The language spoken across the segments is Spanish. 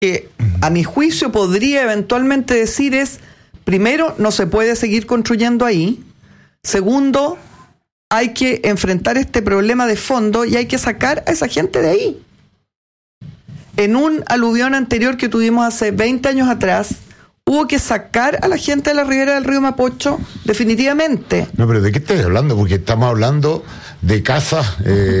que a mi juicio podría eventualmente decir es, primero, no se puede seguir construyendo ahí. Segundo, hay que enfrentar este problema de fondo y hay que sacar a esa gente de ahí. En un aluvión anterior que tuvimos hace 20 años atrás, hubo que sacar a la gente de la ribera del río Mapocho definitivamente. No, pero ¿de qué estás hablando? Porque estamos hablando de casas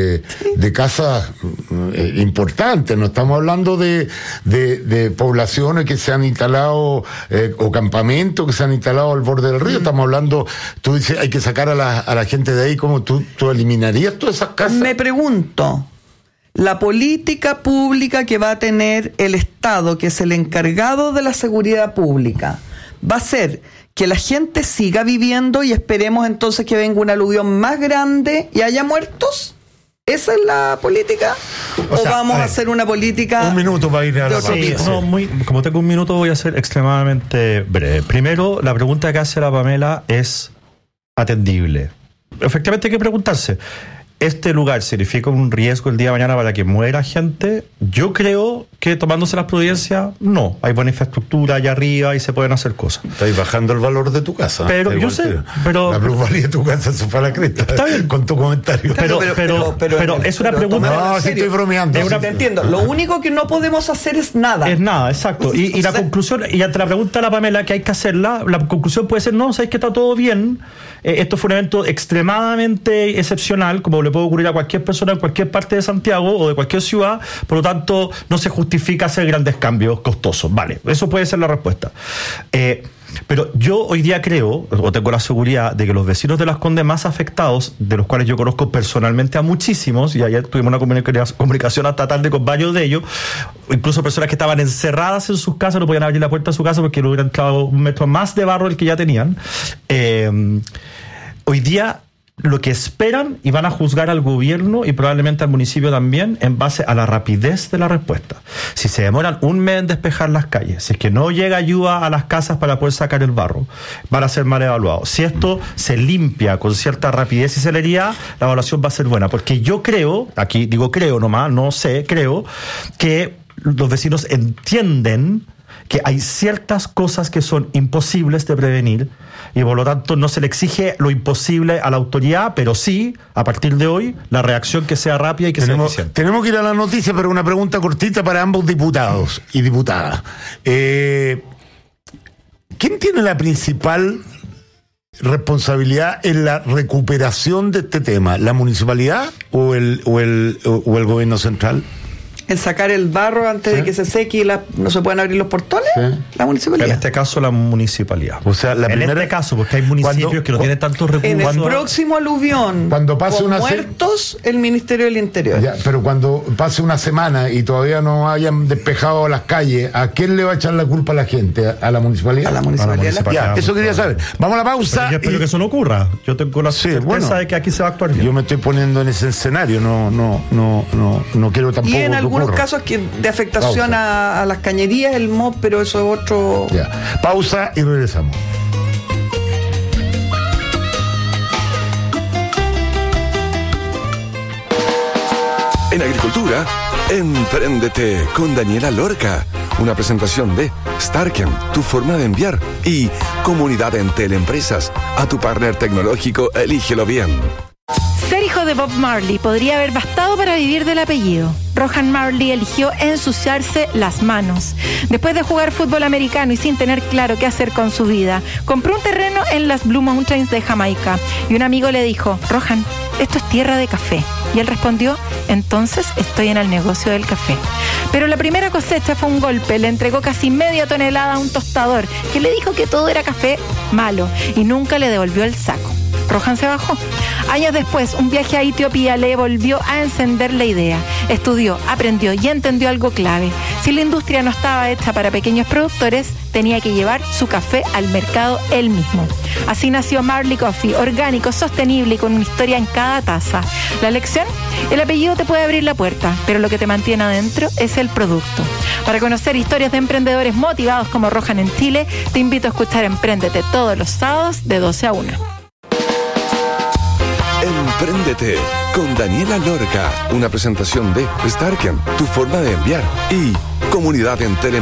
importantes, no estamos hablando de poblaciones que se han instalado o campamentos que se han instalado al borde del río. Estamos hablando, tú dices, hay que sacar a la gente de ahí. ¿Cómo tú eliminarías todas esas casas? Me pregunto, la política pública que va a tener el Estado, que es el encargado de la seguridad pública, va a ser que la gente siga viviendo y esperemos entonces que venga un aluvión más grande y haya muertos. ¿Esa es la política? ¿O vamos a hacer una política? Un minuto para ir a la pausa. Como tengo un minuto, voy a ser extremadamente breve. Primero, la pregunta que hace la Pamela es atendible. Efectivamente hay que preguntarse, ¿este lugar significa un riesgo el día de mañana para que muera gente? Yo creo que tomándose las prudencias, no. Hay buena infraestructura allá arriba y se pueden hacer cosas. Estáis bajando el valor de tu casa. Pero yo sé, pero... La plusvalía de tu casa se fue a la cresta. Está bien. Con tu comentario. Pero es una pregunta... No, sí estoy bromeando. Te entiendo. Lo único que no podemos hacer es nada. Es nada, exacto. Y la conclusión, y ante la pregunta de la Pamela que hay que hacerla, la conclusión puede ser, no, sabéis que está todo bien. Esto fue un evento extremadamente excepcional, como le puede ocurrir a cualquier persona en cualquier parte de Santiago o de cualquier ciudad, por lo tanto no se justifica hacer grandes cambios costosos. Vale, eso puede ser la respuesta. Pero yo hoy día creo, o tengo la seguridad, de que los vecinos de Las Condes más afectados, de los cuales yo conozco personalmente a muchísimos, y ayer tuvimos una comunicación hasta tarde con varios de ellos, incluso personas que estaban encerradas en sus casas, no podían abrir la puerta de su casa porque le hubiera entrado un metro más de barro del que ya tenían. Hoy día lo que esperan y van a juzgar al gobierno y probablemente al municipio también en base a la rapidez de la respuesta. Si se demoran un mes en despejar las calles, si es que no llega ayuda a las casas para poder sacar el barro, van a ser mal evaluados. Si esto se limpia con cierta rapidez y celeridad, la evaluación va a ser buena. Porque yo creo, aquí digo creo nomás, no sé, creo que los vecinos entienden que hay ciertas cosas que son imposibles de prevenir y por lo tanto no se le exige lo imposible a la autoridad, pero sí, a partir de hoy, la reacción que sea rápida y que sea eficiente. Tenemos que ir a la noticia, pero una pregunta cortita para ambos diputados y diputadas. ¿Quién tiene la principal responsabilidad en la recuperación de este tema? ¿La municipalidad o el gobierno central? El sacar el barro antes de que se seque y no se puedan abrir los portones, la municipalidad. En este caso, la municipalidad. O sea, este caso, porque hay municipios que no tienen tantos recursos. En el próximo aluvión, cuando pase con muertos, el Ministerio del Interior. Ya, pero cuando pase una semana y todavía no hayan despejado las calles, ¿a quién le va a echar la culpa a la gente? ¿A la municipalidad? A la municipalidad. Ya, eso quería saber. Vamos a la pausa. Pero yo espero que eso no ocurra. Yo tengo la certeza de que aquí se va a actuar bien. Yo me estoy poniendo en ese escenario. No quiero tampoco. Y en algunos casos de afectación a las cañerías, el MOP, pero eso es otro. Ya. Pausa y regresamos. En agricultura, Empréndete con Daniela Lorca. Una presentación de Starken, tu forma de enviar, y Comunidad Entel Empresas. A tu partner tecnológico, elígelo bien. Ser hijo de Bob Marley podría haber bastado para vivir del apellido. Rohan Marley eligió ensuciarse las manos. Después de jugar fútbol americano y sin tener claro qué hacer con su vida, compró un terreno en las Blue Mountains de Jamaica y un amigo le dijo: Rohan, esto es tierra de café. Y él respondió: entonces estoy en el negocio del café. Pero la primera cosecha fue un golpe. Le entregó casi media tonelada a un tostador que le dijo que todo era café malo y nunca le devolvió el saco. Rohan se bajó. Años después, un viaje a Etiopía le volvió a encender la idea. Estudió, aprendió y entendió algo clave. Si la industria no estaba hecha para pequeños productores, tenía que llevar su café al mercado él mismo. Así nació Marley Coffee, orgánico, sostenible y con una historia en cada taza. La lección: el apellido te puede abrir la puerta, pero lo que te mantiene adentro es el producto. Para conocer historias de emprendedores motivados como Rohan en Chile, te invito a escuchar Empréndete todos los sábados de 12 a 1. Empréndete con Daniela Lorca, una presentación de Starken, tu forma de enviar, y Comunidad en Teleempresas.